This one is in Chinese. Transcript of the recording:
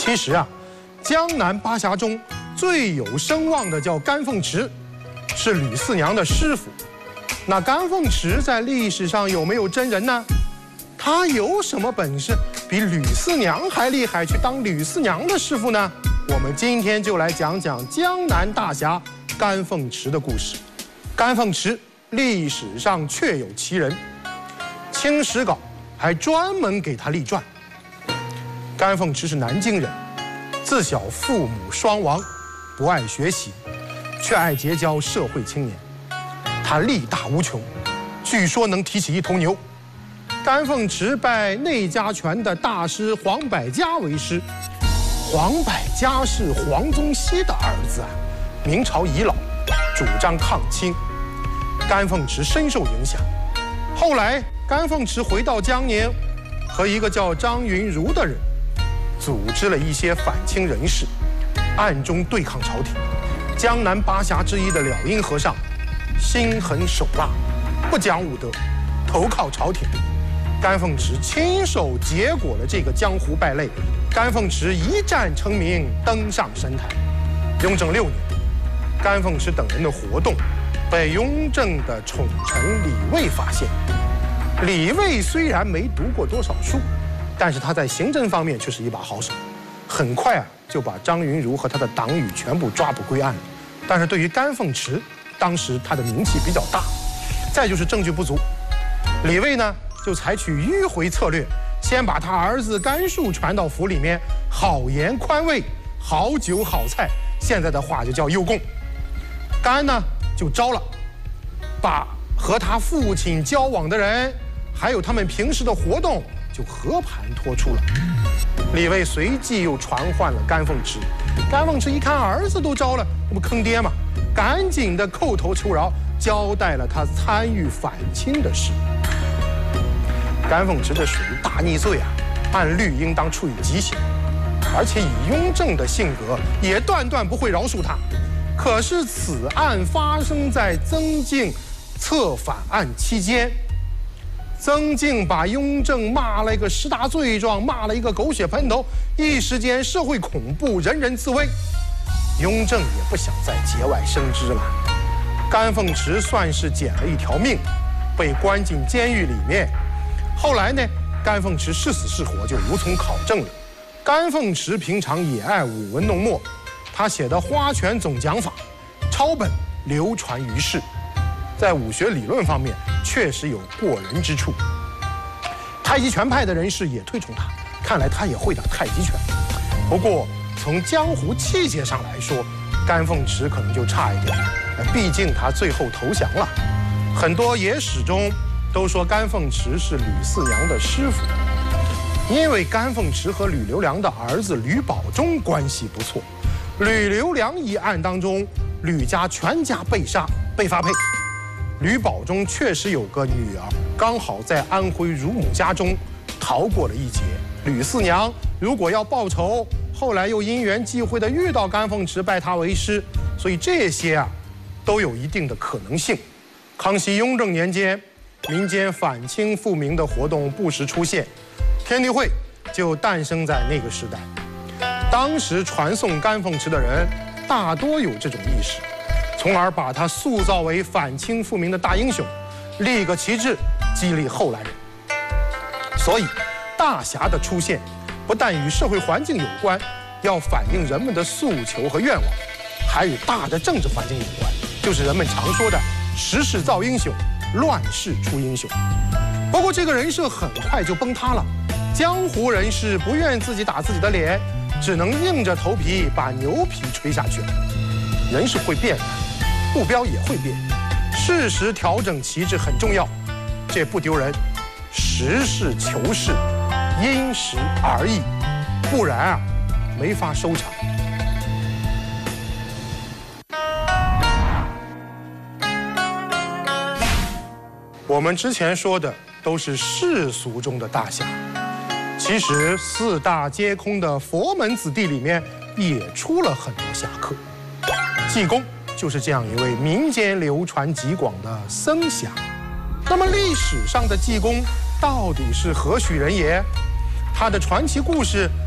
其实啊，江南八侠中最有声望的叫甘凤池，是吕四娘的师傅。那甘凤池在历史上有没有真人呢？他有什么本事比吕四娘还厉害，去当吕四娘的师傅呢？我们今天就来讲讲江南大侠甘凤池的故事。甘凤池历史上确有其人，《清史稿》还专门给他立传。甘凤池是南京人，自小父母双亡，不爱学习，却爱结交社会青年。他力大无穷，据说能提起一头牛。甘凤池拜内家拳的大师黄百家为师。黄百家是黄宗羲的儿子啊，明朝遗老，主张抗清。甘凤池深受影响。后来甘凤池回到江宁，和一个叫张云如的人组织了一些反清人士，暗中对抗朝廷。江南八侠之一的了因和尚心狠手辣，不讲武德，投靠朝廷。甘凤池亲手结果了这个江湖败类。甘凤池一战成名，登上神坛。雍正6年，甘凤池等人的活动被雍正的宠臣李卫发现。李卫虽然没读过多少书，但是他在刑侦方面却是一把好手。很快啊，就把张云如和他的党羽全部抓捕归案了。但是对于甘凤池，当时他的名气比较大，再就是证据不足。李卫呢，就采取迂回策略，先把他儿子甘树传到府里面，好言宽慰，好酒好菜，现在的话就叫诱供。甘呢就招了，把和他父亲交往的人，还有他们平时的活动，就和盘托出了。李卫随即又传唤了甘凤池。甘凤池一看儿子都招了，这不坑爹吗？赶紧的叩头求饶，交代了他参与反清的事。甘凤池这属于大逆罪啊，按律应当处以极刑，而且以雍正的性格，也断断不会饶恕他。可是此案发生在曾静策反案期间，曾静把雍正骂了一个10大罪状，骂了一个狗血喷头，一时间社会恐怖，人人自危。雍正也不想再节外生枝了。甘凤池算是捡了一条命，被关进监狱里面。后来呢，甘凤池是死是活就无从考证了。甘凤池平常也爱舞文弄墨，他写的《花拳总讲法》抄本流传于世，在武学理论方面确实有过人之处。太极拳派的人士也推崇他，看来他也会打太极拳。不过从江湖气节上来说，甘凤池可能就差一点，毕竟他最后投降了。很多野史中都说甘凤池是吕四娘的师傅，因为甘凤池和吕留良的儿子吕保中关系不错。吕留良一案当中，吕家全家被杀，被发配。吕保中确实有个女儿，刚好在安徽乳母家中逃过了一劫。吕四娘如果要报仇，后来又因缘际会的遇到甘凤池，拜他为师，所以这些啊都有一定的可能性。康熙、雍正年间，民间反清复明的活动不时出现，天地会就诞生在那个时代。当时传颂甘凤池的人大多有这种意识，从而把他塑造为反清复明的大英雄，立个旗帜，激励后来人。所以大侠的出现不但与社会环境有关，要反映人们的诉求和愿望，还与大的政治环境有关，就是人们常说的时势造英雄，乱世出英雄。不过这个人设很快就崩塌了，江湖人士不愿自己打自己的脸，只能硬着头皮把牛皮吹下去了。人是会变的，目标也会变，适时调整旗帜很重要，这不丢人。实事求是，因时而异，不然啊，没法收场。我们之前说的都是世俗中的大侠，其实4大皆空的佛门子弟里面也出了很多侠客。济公就是这样一位民间流传极广的僧侠。那么历史上的济公到底是何许人也？他的传奇故事